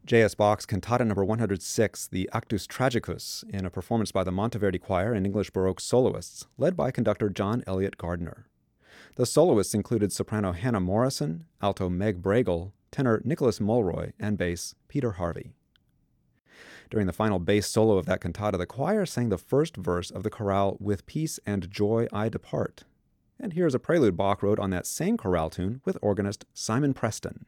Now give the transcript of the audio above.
J.S. Bach's Cantata No. 106, the Actus Tragicus, in a performance by the Monteverdi Choir and English Baroque soloists, led by conductor John Elliott Gardner. The soloists included soprano Hannah Morrison, alto Meg Bregel, tenor Nicholas Mulroy, and bass Peter Harvey. During the final bass solo of that cantata, the choir sang the first verse of the chorale "With Peace and Joy I Depart." And here's a prelude Bach wrote on that same chorale tune with organist Simon Preston.